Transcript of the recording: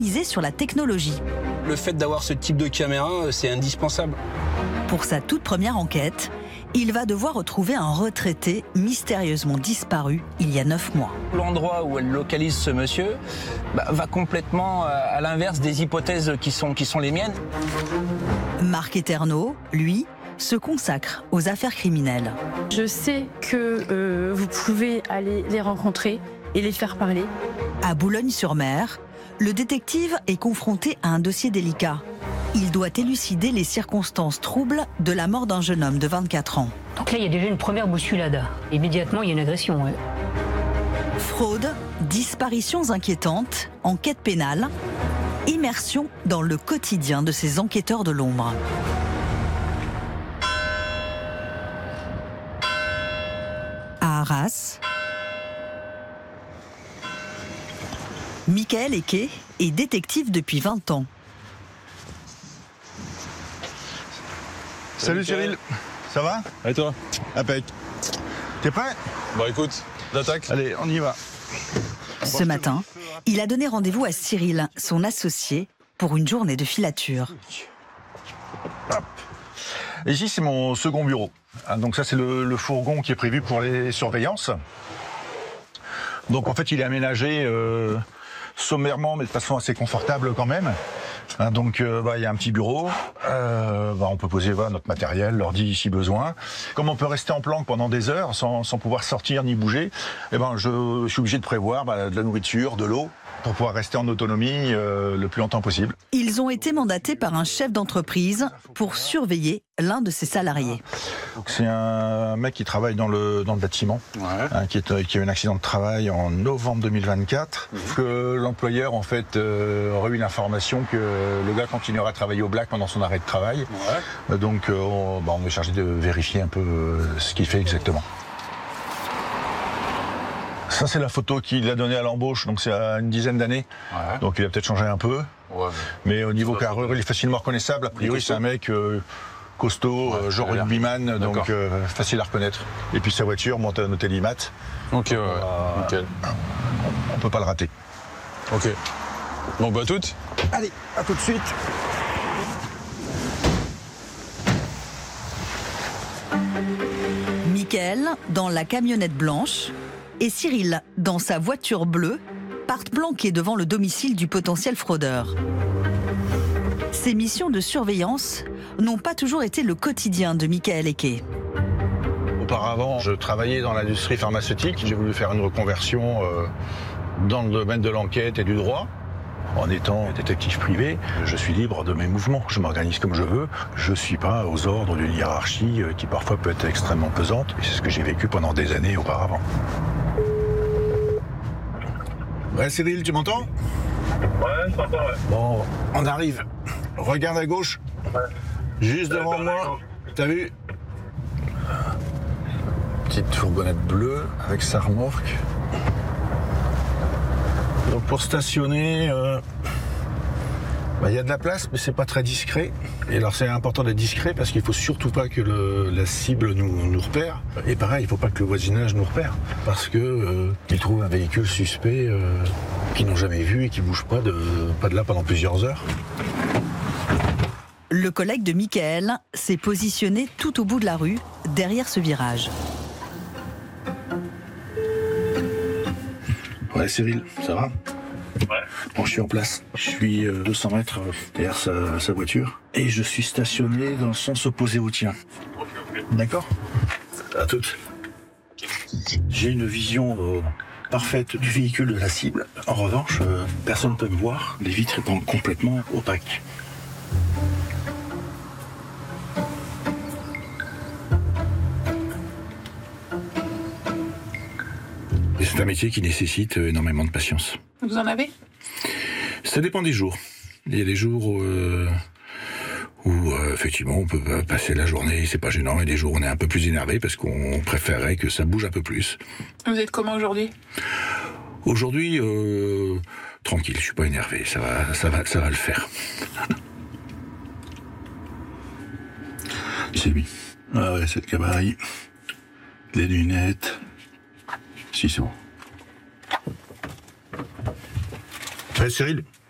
misé sur la technologie. Le fait d'avoir ce type de caméra, c'est indispensable. Pour sa toute première enquête, il va devoir retrouver un retraité mystérieusement disparu il y a 9 mois. L'endroit où elle localise ce monsieur va complètement à l'inverse des hypothèses qui sont les miennes. Marc Eterno, lui, se consacre aux affaires criminelles. Je sais que vous pouvez aller les rencontrer et les faire parler. À Boulogne-sur-Mer, le détective est confronté à un dossier délicat. Il doit élucider les circonstances troubles de la mort d'un jeune homme de 24 ans. Donc là, il y a déjà une première bousculade. Immédiatement, il y a une agression. Ouais. Fraude, disparitions inquiétantes, enquête pénale, immersion dans le quotidien de ces enquêteurs de l'ombre. À Arras, Michael Eke est détective depuis 20 ans. Salut Cyril, ça va? Et toi? Impec. T'es prêt? Bon écoute, l'attaque. Allez, on y va. Ce matin, il a donné rendez-vous à Cyril, son associé, pour une journée de filature. Hop. Ici, c'est mon second bureau. Donc ça, c'est le fourgon qui est prévu pour les surveillances. Donc en fait, il est aménagé sommairement, mais de façon assez confortable quand même. Donc il y a un petit bureau, on peut poser notre matériel, l'ordi si besoin. Comme on peut rester en planque pendant des heures sans pouvoir sortir ni bouger, je suis obligé de prévoir de la nourriture, de l'eau, pour pouvoir rester en autonomie le plus longtemps possible. Ils ont été mandatés par un chef d'entreprise pour surveiller l'un de ses salariés. C'est un mec qui travaille dans le bâtiment, qui a eu un accident de travail en novembre 2024. Que l'employeur en fait aurait eu l'information que le gars continuera à travailler au black pendant son arrêt de travail. Donc on est chargé de vérifier un peu ce qu'il fait exactement. Ça, c'est la photo qu'il a donnée à l'embauche, donc c'est à une dizaine d'années. Donc il a peut-être changé un peu. Mais au niveau carrure, il est facilement reconnaissable. A priori, c'est un mec costaud, genre rugbyman, donc facile à reconnaître. Et puis sa voiture monte à notre Télimat. Ok, nickel. On peut pas le rater. Ok. Bon, bah, toutes. Allez, à tout de suite. Michael, dans la camionnette blanche, et Cyril, dans sa voiture bleue, partent planqués devant le domicile du potentiel fraudeur. Ces missions de surveillance n'ont pas toujours été le quotidien de Michael Eke. Auparavant, je travaillais dans l'industrie pharmaceutique. J'ai voulu faire une reconversion dans le domaine de l'enquête et du droit. En étant détective privé, je suis libre de mes mouvements. Je m'organise comme je veux. Je ne suis pas aux ordres d'une hiérarchie qui parfois peut être extrêmement pesante. Et c'est ce que j'ai vécu pendant des années auparavant. Ouais, Cyril, tu m'entends? Ouais, je t'entends, ouais. Bon, on arrive. Regarde à gauche. Ouais. Juste devant moi. T'as vu? Petite fourgonnette bleue avec sa remorque. Donc pour stationner, y a de la place, mais c'est pas très discret. Et alors c'est important d'être discret parce qu'il faut surtout pas que la cible nous repère. Et pareil, il faut pas que le voisinage nous repère. Parce que ils trouvent un véhicule suspect qu'ils n'ont jamais vu et qui bouge pas de là pendant plusieurs heures. Le collègue de Michael s'est positionné tout au bout de la rue, derrière ce virage. Ouais, Cyril, ça va? Ouais. Bon, je suis en place. Je suis 200 mètres derrière sa voiture. Et je suis stationné dans le sens opposé au tien. D'accord? À toutes. J'ai une vision parfaite du véhicule de la cible. En revanche, personne ne peut me voir. Les vitres étant complètement opaques. Et c'est un métier qui nécessite énormément de patience. Vous en avez? Ça dépend des jours. Il y a des jours où effectivement on peut passer la journée, c'est pas gênant, et des jours où on est un peu plus énervé parce qu'on préférerait que ça bouge un peu plus. Vous êtes comment aujourd'hui? Aujourd'hui, tranquille, je suis pas énervé, ça va le faire. C'est lui. Ah ouais, c'est le gabarit. Les lunettes. Si, c'est bon. Ouais, Cyril,